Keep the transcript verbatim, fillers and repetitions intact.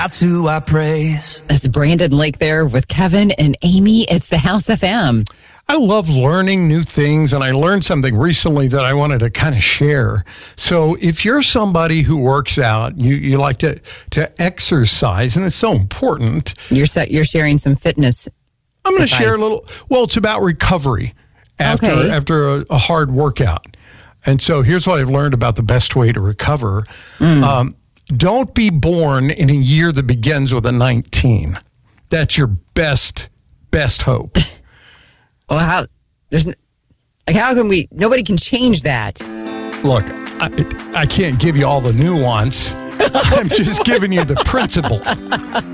That's who I praise. That's Brandon Lake there with Kevin and Amy. It's the House F M. I love learning new things, and I learned something recently that I wanted to kind of share. So if you're somebody who works out, you, you like to, to exercise, and it's so important. You're set, you're sharing some fitness I'm going to advice. share a little, well, it's about recovery after, Okay. after a, a hard workout. And so here's what I've learned about the best way to recover. Mm. Um, don't be born in a year that begins with a nineteen. That's your best, best hope. Well, how there's n- like how can we? Nobody can change that. Look, I, I can't give you all the nuance. I'm just giving you the principle.